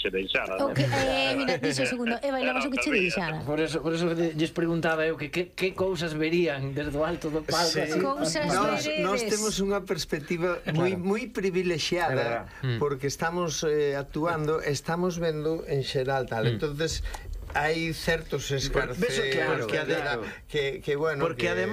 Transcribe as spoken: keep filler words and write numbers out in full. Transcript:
che deixara. O que, eh, mira, dixo o segundo, e bailabas o que che deixara. Por eso, por eso lles preguntaba eu que que, que cousas verían desde o alto do palco. Sí. Así. Cousas Nos, veredes. nos temos unha perspectiva moi moi privilexiada porque estamos eh, actuando, estamos vendo en xeral tal. Mm. Entonces hai certos escarceos Claro, que, claro. que, que bueno, porque que... además